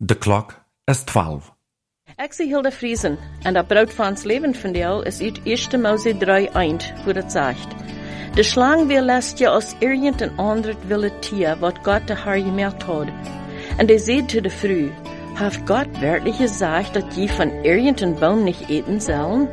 De klok is 12. Ik zie Hilde Friesen en dat brood van ons leven van jou is uit 1 Mose 3 eind, wo het zegt. De slang wil lässt je als irgend een ander wilde Tier, wat Gott de Herr gemerkt had. En die zei zu der Früh, heeft Gott wirklich gesagt, dat je van irgendein Baum nicht eten sollen?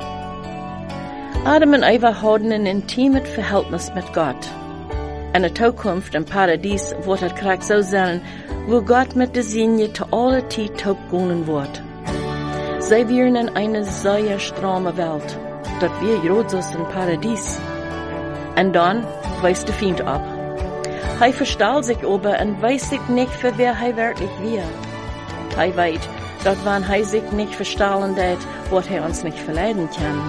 Adam en Eva hadden een intimes Verhältnis mit Gott. En de toekomst im Paradies wordt het krijg zo zijn, wo Gott mit de Sinje te alle tijd toepgonen wordt. Zij wären in eine sehr strame Welt, dat wir Jozus in Paradies. En dan weist de Feind ab. Hij verstaat zich ober en weiß sich nicht, für wer hij wirklich wir. Hij weet, dat wann hij sich nicht verstalen deed, wordt hij ons nicht verleiden kann.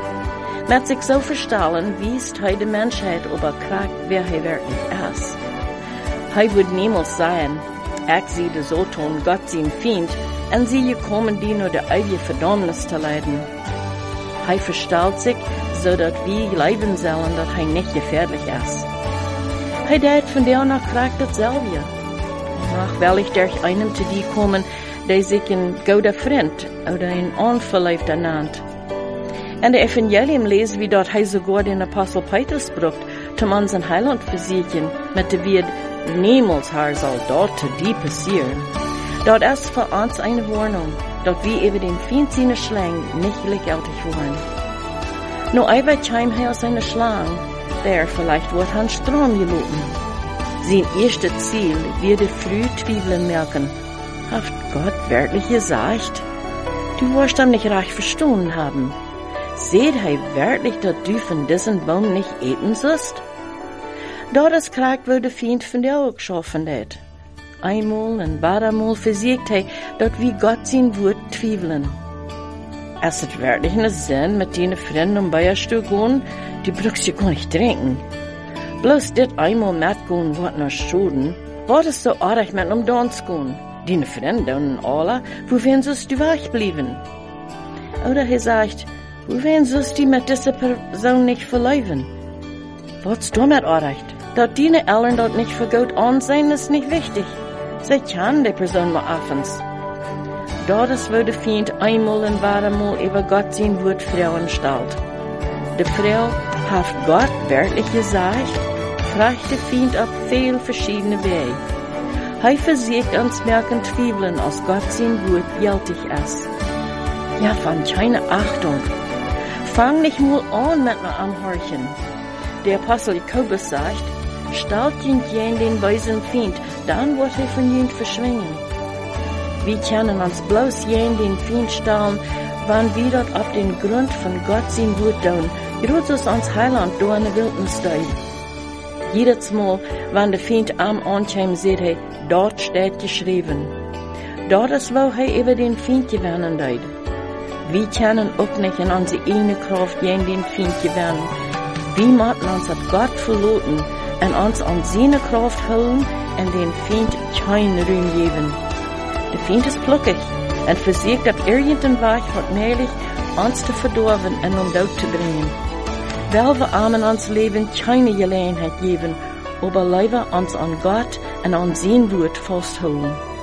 Met sich so verstalen, wiest hij de Menschheit ober krijgt, wer hij wirklich ist. Hij wird niemals sein, ik zie de Soton Gott zijn Feind, en zie je komen die nur de eeuwige Verdammnis te leiden. Hij verstaat zich, zodat wir leben sollen, dat hij nicht gefährlich ist. Hij deed van der nach krijgt hetzelfde. Ach, wel ich durch einem te die komen, die sich een goede vriend oder een onverliefd ernannt. En de Evangelium lesen wie dort hij sogar den Apostel Petrus brucht, zum unseren Heiland versichern, mit der Wort, niemals Herr soll dort te die passieren. Dort ist für uns eine Warnung, dass wir über den Feind seiner Schlange nicht gleichgültig waren. Nur einmal kam er aus einer Schlange, der vielleicht wird an Strom geloten. Sein erstes Ziel wird früh Zweifeln merken. Hat Gott wirklich gesagt? Du wirst ihm nicht recht verstanden haben. Seht er wirklich, dass du von diesem Baum nicht eten sollst? Dort ist krank, wo der Feind von dir auch geschaffen hat. Einmal und weitermal versiegt er, dass wir Gott sein Wort zweifeln. Es hat wirklich einen Sinn, mit deinen Freunden um Beierstuhl gehen, die brauchst du gar nicht trinken. Bloß dit einmal mitgehen wird noch schuden, wird es so arg mit Dans gehen. Deine Freunde und alle, wo werden sollst du wegbleiben? Oder er sagt, wo werden sollst du mit dieser Person nicht verlaufen? Was damit erreicht? Dass deine Eltern dort nicht für Gott ansehen, ist nicht wichtig. Sie kennen die Person mal affens. Dort ist, wo der Feind einmal und weitermal über Gott sein Wort Frauen stellt. Die Frau hat Gott wirklich gesagt, fragt der Feind auf viele verschiedene Wege. Er versucht uns merken zweifeln, als Gott sein Wort gültig ist. Ja, von keine Achtung. Fang nicht mal an mit mir am Horchen. Der Apostel Jakobus sagt, stellt jen den weisen Feind, dann wird er von jen verschwingen. Wir können uns bloß jen den Feind stellen, wann wir dort auf den Grund von Gott sein Wort tun, Jesus uns Heiland durch eine Wildnis steht. Jedes Mal, wenn der Feind am Ankommen sieht, er, dort steht geschrieben. Dort ist, wo er über den Feind gewinnen wird. Wir können auch nicht in unsere eigene Kraft gegen den Feind gewinnen. Wir müssen uns auf Gott verlassen und uns an seine Kraft holen und den Feind keinen Ruhm geben. Der Feind ist glücklich und versucht auf irgendeinen Weg allmählich uns zu verdorben und um Tod zu bringen. Weil wir ihm in uns Leben keine Gelegenheit geben, aber lieber uns an Gott und an sein Wort festhalten.